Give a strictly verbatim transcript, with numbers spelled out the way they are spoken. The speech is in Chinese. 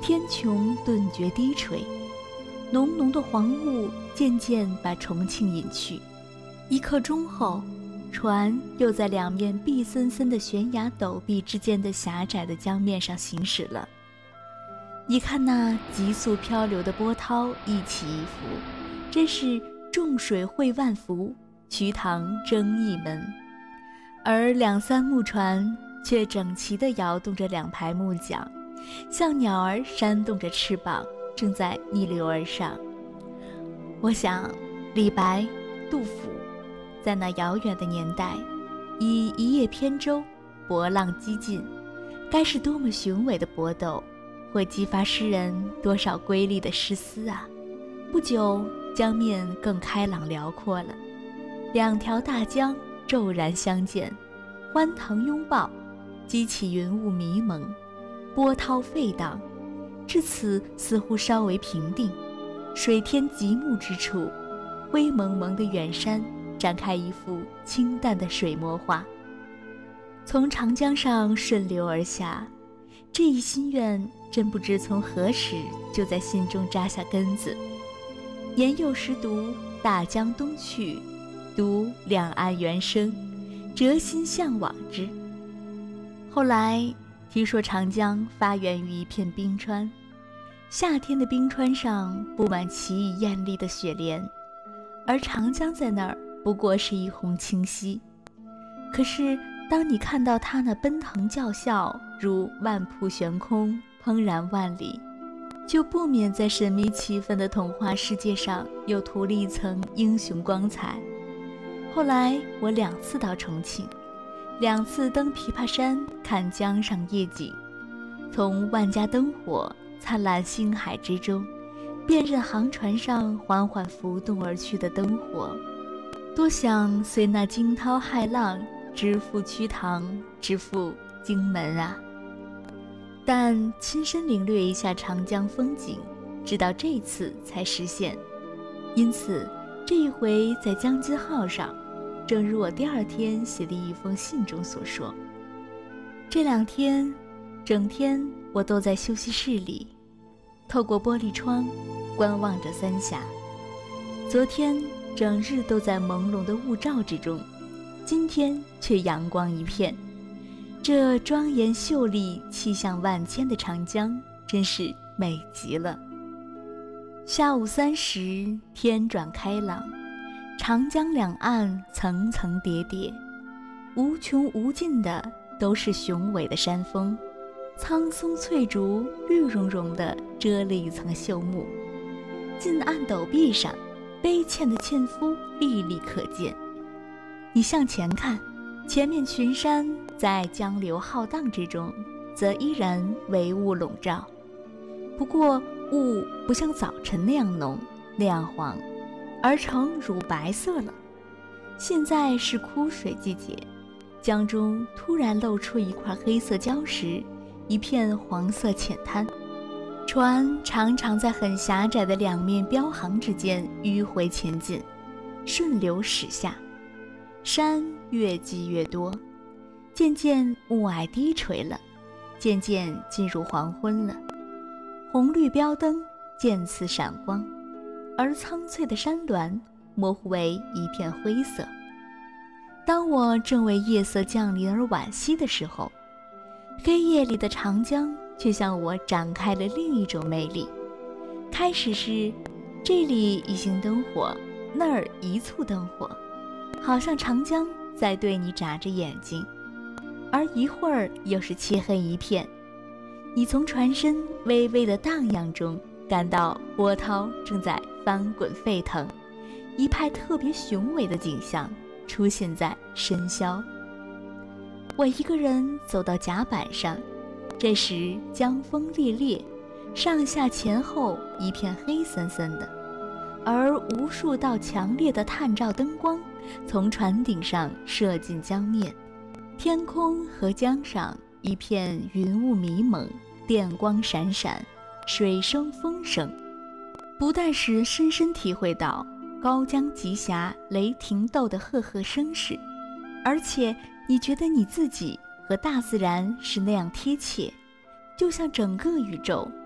天穹顿觉低垂，浓浓的黄雾渐渐把重庆隐去。一刻钟后，船又在两面碧森森的悬崖陡壁之间的狭窄的江面上行驶了。你看那急速漂流的波涛一起一伏，真是众水汇万福，瞿塘争一门。而两三木船却整齐地摇动着两排木桨，像鸟儿扇动着翅膀，正在逆流而上。我想李白、杜甫在那遥远的年代，以一叶扁舟，波浪激进，该是多么雄伟的搏斗，会激发诗人多少瑰丽的诗思啊！不久，江面更开朗辽阔了，两条大江骤然相见，欢腾拥抱，激起云雾迷蒙，波涛沸荡。至此似乎稍为平定，水天极目之处，灰蒙蒙的远山展开一幅清淡的水墨画。从长江上顺流而下，这一心愿真不知从何时就在心中扎下根子。年幼时读大江东去，读两岸猿声，折心向往之。后来听说长江发源于一片冰川，夏天的冰川上布满奇异艳丽的雪莲，而长江在那儿不过是一泓清溪。可是当你看到它那奔腾叫啸，如万瀑悬空，怦然万里，就不免在神秘气氛的童话世界上又涂了一层英雄光彩。后来我两次到重庆，两次登琵琶山看江上夜景，从万家灯火灿烂星海之中，辨认航船上缓缓浮动而去的灯火，多想随那惊涛骇浪直赴瞿塘，直赴荆门啊！但亲身领略一下长江风景，直到这次才实现。因此这一回在江津号上，正如我第二天写的一封信中所说，这两天整天我都在休息室里，透过玻璃窗观望着三峡。昨天整日都在朦胧的雾罩之中，今天却阳光一片。这庄严秀丽、气象万千的长江真是美极了。下午三时，天转开朗，长江两岸层层叠叠，无穷无尽的都是雄伟的山峰，苍松翠竹绿茸茸的遮了一层秀木。近岸陡壁上，悲切的纤夫历历可见。你向前看，前面群山在江流浩荡之中，则依然微雾笼罩，不过雾不像早晨那样浓那样黄，而成乳白色了。现在是枯水季节，江中突然露出一块黑色礁石，一片黄色浅滩，船常常在很狭窄的两面标行之间迂回前进，顺流驶下。山越积越多，渐渐暮霭低垂了，渐渐进入黄昏了。红绿标灯渐次闪光，而苍翠的山峦模糊为一片灰色。当我正为夜色降临而惋惜的时候，黑夜里的长江却向我展开了另一种魅力。开始是这里一星灯火，那儿一簇灯火，好像长江在对你眨着眼睛，而一会儿又是漆黑一片。你从船身微微的荡漾中感到波涛正在翻滚沸腾，一派特别雄伟的景象出现在深宵。我一个人走到甲板上，这时江风烈烈，上下前后一片黑森森的，而无数道强烈的探照灯光从船顶上射进江面，天空和江上一片云雾迷蒙，电光闪闪，水声风声，不但使深深体会到高江急峡雷霆斗的赫赫声势，而且你觉得你自己和大自然是那样贴切，就像整个宇宙